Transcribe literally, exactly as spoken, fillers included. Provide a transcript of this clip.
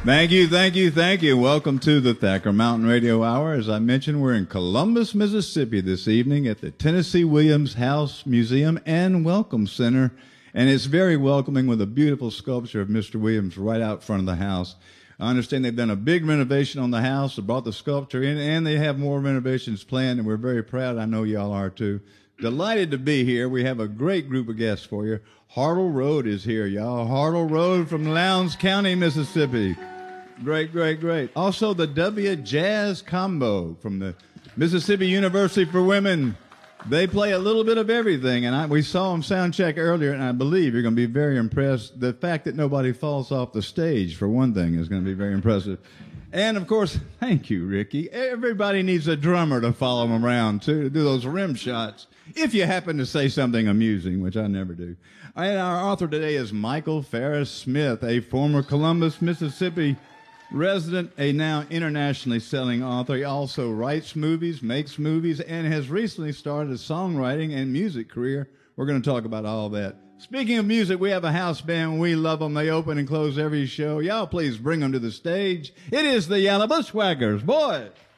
Thank you, thank you, thank you. Welcome to the Thacker Mountain Radio Hour. As I mentioned, we're in Columbus, Mississippi this evening at the Tennessee Williams House Museum and Welcome Center. And it's very welcoming with a beautiful sculpture of Mister Williams right out front of the house. I understand they've done a big renovation on the house. They brought the sculpture in, and they have more renovations planned, and we're very proud. I know y'all are, too. Delighted to be here. We have a great group of guests for you. Hartle Road is here, y'all. Hartle Road from Lowndes County, Mississippi. Great, great, great. Also, the W Jazz Combo from the Mississippi University for Women. They play a little bit of everything, and I, we saw them sound check earlier, and I believe you're going to be very impressed. The fact that nobody falls off the stage, for one thing, is going to be very impressive. And, of course, thank you, Ricky. Everybody needs a drummer to follow them around, too, to do those rim shots, if you happen to say something amusing, which I never do. And our author today is Michael Farris Smith, a former Columbus, Mississippi resident, a now internationally selling author. He also writes movies, makes movies, and has recently started a songwriting and music career. We're going to talk about all that. Speaking of music, we have a house band. We love them. They open and close every show. Y'all please bring them to the stage. It is the Yalla Bushwhackers. Boys!